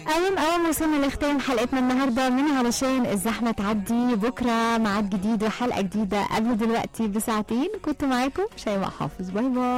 أوام وصلنا لختام حلقتنا النهاردة من علشان الزحمة تعدي. بكرة ميعاد جديد وحلقة جديدة قبل دلوقتي بساعتين. كنت معاكم شيماء حافظ. باي باي.